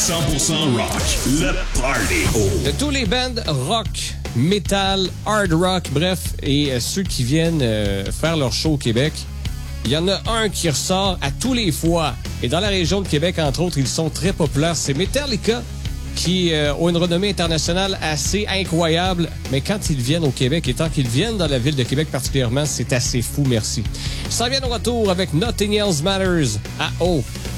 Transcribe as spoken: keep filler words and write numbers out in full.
cent pour cent rock, le party. De tous les bands rock, metal, hard rock, bref, et euh, ceux qui viennent euh, faire leur show au Québec, il y en a un qui ressort à tous les fois. Et dans la région de Québec, entre autres, ils sont très populaires. C'est Metallica, qui euh, ont une renommée internationale assez incroyable. Mais quand ils viennent au Québec, et tant qu'ils viennent dans la ville de Québec particulièrement, c'est assez fou, merci. Ça vient au retour avec Nothing Else Matters à O.